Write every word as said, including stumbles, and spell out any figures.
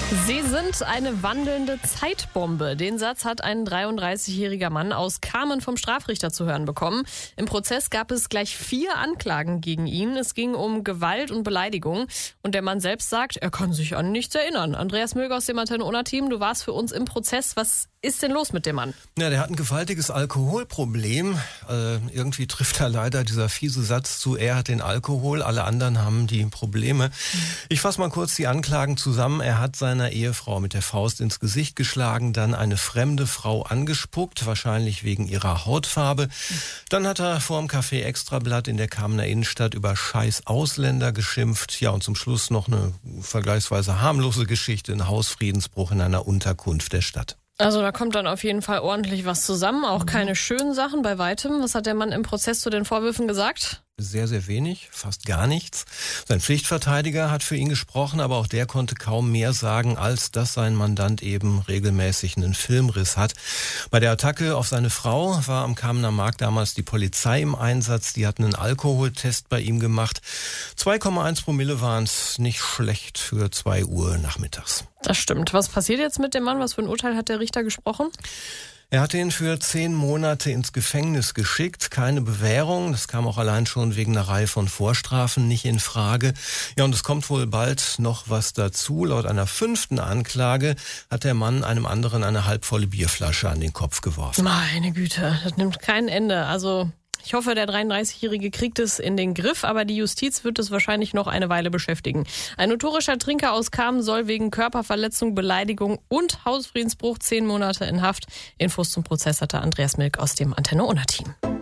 Sie sind eine wandelnde Zeitbombe. Den Satz hat ein dreiunddreißigjähriger Mann aus Kamen vom Strafrichter zu hören bekommen. Im Prozess gab es gleich vier Anklagen gegen ihn. Es ging um Gewalt und Beleidigung. Und der Mann selbst sagt, er kann sich an nichts erinnern. Andreas Milk aus dem Antenne Ona-Team, du warst für uns im Prozess. Was ist denn los mit dem Mann? Ja, der hat ein gewaltiges Alkoholproblem. Äh, irgendwie trifft da leider dieser fiese Satz zu, er hat den Alkohol, alle anderen haben die Probleme. Ich fasse mal kurz die Anklagen zusammen. Er hat seiner Ehefrau mit der Faust ins Gesicht geschlagen, dann eine fremde Frau angespuckt, wahrscheinlich wegen ihrer Hautfarbe. Dann hat er vor dem Café Extrablatt in der Kamener Innenstadt über scheiß Ausländer geschimpft. Ja, und zum Schluss noch eine vergleichsweise harmlose Geschichte, ein Hausfriedensbruch in einer Unterkunft der Stadt. Also da kommt dann auf jeden Fall ordentlich was zusammen, auch keine schönen Sachen bei weitem. Was hat der Mann im Prozess zu den Vorwürfen gesagt? Sehr, sehr wenig, fast gar nichts. Sein Pflichtverteidiger hat für ihn gesprochen, aber auch der konnte kaum mehr sagen, als dass sein Mandant eben regelmäßig einen Filmriss hat. Bei der Attacke auf seine Frau war am Kamener Markt damals die Polizei im Einsatz. Die hatten einen Alkoholtest bei ihm gemacht. zwei Komma eins Promille waren es, nicht schlecht für zwei Uhr nachmittags. Das stimmt. Was passiert jetzt mit dem Mann? Was für ein Urteil hat der Richter gesprochen? Er hat ihn für zehn Monate ins Gefängnis geschickt, keine Bewährung. Das kam auch allein schon wegen einer Reihe von Vorstrafen nicht in Frage. Ja, und es kommt wohl bald noch was dazu. Laut einer fünften Anklage hat der Mann einem anderen eine halbvolle Bierflasche an den Kopf geworfen. Meine Güte, das nimmt kein Ende. Also ich hoffe, der dreiunddreißigjährige kriegt es in den Griff, aber die Justiz wird es wahrscheinlich noch eine Weile beschäftigen. Ein notorischer Trinker aus Kamen soll wegen Körperverletzung, Beleidigung und Hausfriedensbruch zehn Monate in Haft. Infos zum Prozess hatte Andreas Milk aus dem Antenne Ona-Team.